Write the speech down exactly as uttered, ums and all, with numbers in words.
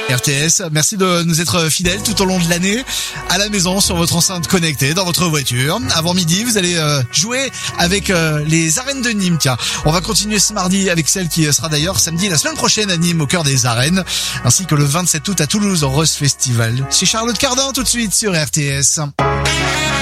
R T S, merci de nous être fidèles tout au long de l'année, à la maison, sur votre enceinte connectée, dans votre voiture. Avant midi, vous allez euh, jouer avec euh, les arènes de Nîmes. Tiens, on va continuer ce mardi avec celle qui sera d'ailleurs samedi la semaine prochaine à Nîmes, au cœur des arènes, ainsi que le vingt-sept août à Toulouse au Rose Festival. C'est Charlotte Cardin tout de suite sur R T S.